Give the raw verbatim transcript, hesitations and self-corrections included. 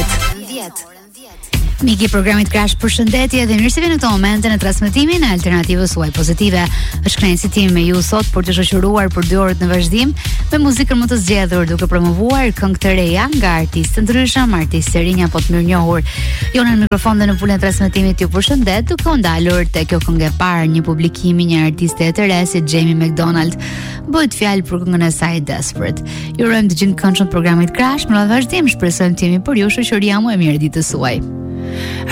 dhjetë. Miki programit Crash, përshëndetje dhe mirë se vini në këtë moment në transmetimin e Alternativës suaj pozitive. Është kënaqësi time me ju sot për të shoqëruar për dy orë në vazhdim me muzikën më të zgjedhur, duke promovuar këngë të reja nga artistë të ndryshëm, artistë të rinj apo të mirënjohur. Jo në mikrofon dhe në pulën e transmetimit ju përshëndet, duke u ndalur te kjo këngë e parë, një publikimi një artiste e të re si Jamie McDonald. Bëhet fjalë për këngën e saj Desperate. Ju urojmë të gjithë këndshëm programit Crash, në vazhdim shpresojmë të jemi për ju shoqëria më e mirë ditës suaj.